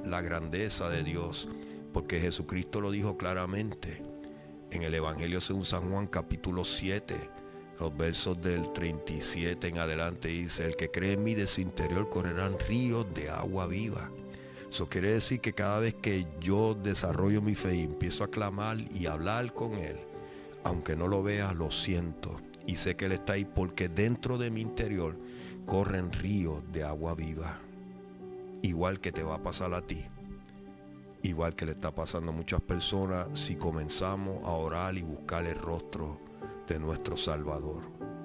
la grandeza de Dios, porque Jesucristo lo dijo claramente en el Evangelio según San Juan capítulo 7, los versos del 37 en adelante. Dice: el que cree en mí, de su interior correrán ríos de agua viva. Eso quiere decir que cada vez que yo desarrollo mi fe y empiezo a clamar y hablar con Él, aunque no lo vea, lo siento y sé que Él está ahí, porque dentro de mi interior corren ríos de agua viva. Igual que te va a pasar a ti, igual que le está pasando a muchas personas si comenzamos a orar y buscar el rostro de nuestro Salvador.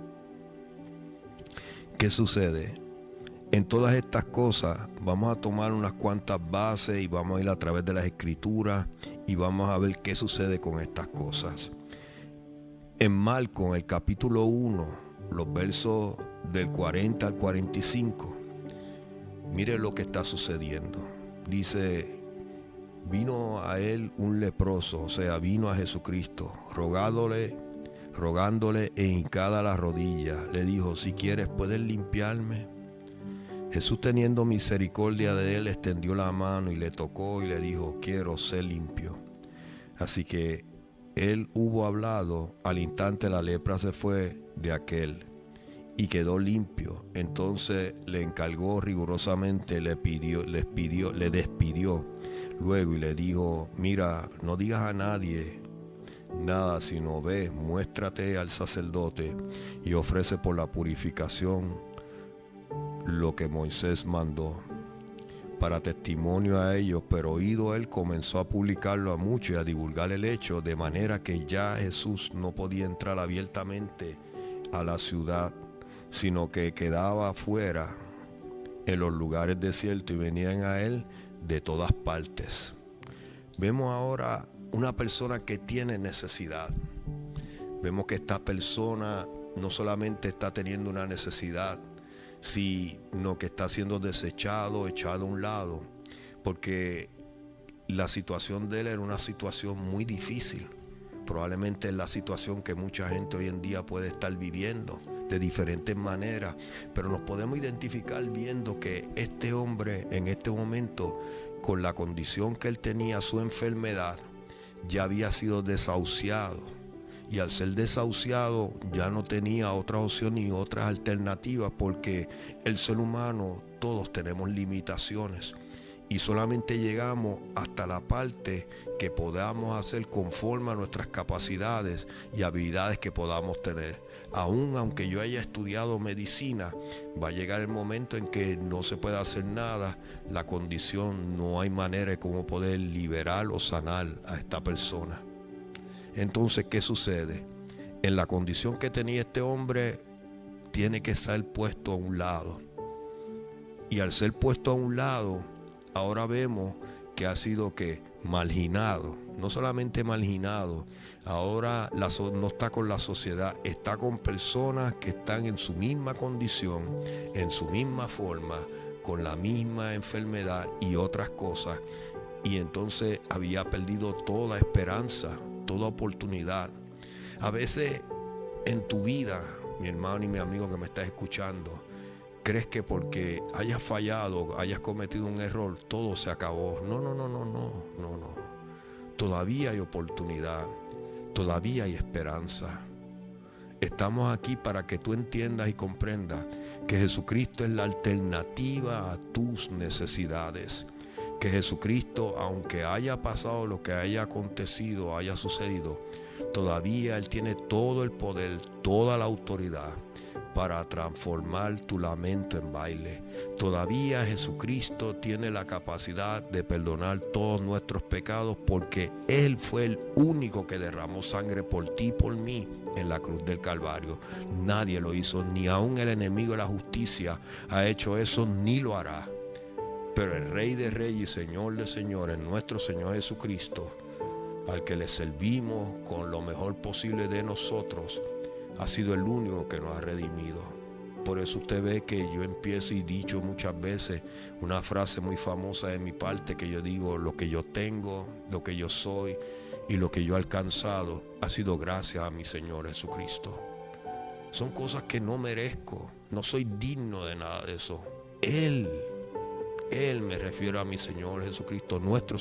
¿Qué sucede? En todas estas cosas vamos a tomar unas cuantas bases y vamos a ir a través de las Escrituras y vamos a ver qué sucede con estas cosas. En Marcos, el capítulo 1, los versos del 40 al 45, mire lo que está sucediendo. Dice: vino a él un leproso, o sea, vino a Jesucristo, rogándole e hincada la rodilla, le dijo: si quieres, puedes limpiarme. Jesús, teniendo misericordia de él, extendió la mano y le tocó y le dijo: quiero ser limpio. Así que él hubo hablado, al instante la lepra se fue de aquel y quedó limpio. Entonces le encargó rigurosamente, le despidió luego y le dijo: mira, no digas a nadie nada, sino ve, muéstrate al sacerdote y ofrece por la purificación lo que Moisés mandó, para testimonio a ellos. Pero oído él, comenzó a publicarlo a muchos y a divulgar el hecho, de manera que ya Jesús no podía entrar abiertamente a la ciudad, sino que quedaba afuera en los lugares desiertos, y venían a él de todas partes. Vemos ahora una persona que tiene necesidad. Vemos que esta persona no solamente está teniendo una necesidad, sino que está siendo desechado, echado a un lado, porque la situación de él era una situación muy difícil. Probablemente es la situación que mucha gente hoy en día puede estar viviendo de diferentes maneras, pero nos podemos identificar viendo que este hombre en este momento, con la condición que él tenía, su enfermedad, ya había sido desahuciado, y al ser desahuciado ya no tenía otra opción ni otras alternativas, porque el ser humano, todos tenemos limitaciones y solamente llegamos hasta la parte que podamos hacer conforme a nuestras capacidades y habilidades que podamos tener. Aunque yo haya estudiado medicina, va a llegar el momento en que no se puede hacer nada. La condición, no hay manera de cómo poder liberar o sanar a esta persona. Entonces, ¿qué sucede? En la condición que tenía este hombre, tiene que ser puesto a un lado. Y al ser puesto a un lado, ahora vemos que ha sido marginado. No solamente marginado, ahora no está con la sociedad, está con personas que están en su misma condición, en su misma forma, con la misma enfermedad y otras cosas. Y entonces había perdido toda esperanza, toda oportunidad. A veces en tu vida, mi hermano y mi amigo que me estás escuchando, crees que porque hayas fallado, hayas cometido un error, todo se acabó. No. Todavía hay oportunidad, todavía hay esperanza. Estamos aquí para que tú entiendas y comprendas que Jesucristo es la alternativa a tus necesidades. Que Jesucristo, aunque haya pasado lo que haya acontecido, haya sucedido, todavía Él tiene todo el poder, toda la autoridad para transformar tu lamento en baile. Todavía Jesucristo tiene la capacidad de perdonar todos nuestros pecados, porque Él fue el único que derramó sangre por ti y por mí en la cruz del Calvario. Nadie lo hizo, ni aun el enemigo de la justicia ha hecho eso, ni lo hará. Pero el Rey de Reyes y Señor de Señores, nuestro Señor Jesucristo, al que le servimos con lo mejor posible de nosotros, ha sido el único que nos ha redimido. Por eso usted ve que yo empiezo y dicho muchas veces una frase muy famosa de mi parte, que yo digo: lo que yo tengo, lo que yo soy y lo que yo he alcanzado ha sido gracias a mi Señor Jesucristo. Son cosas que no merezco, no soy digno de nada de eso. Él Él, me refiero a mi Señor Jesucristo, nuestro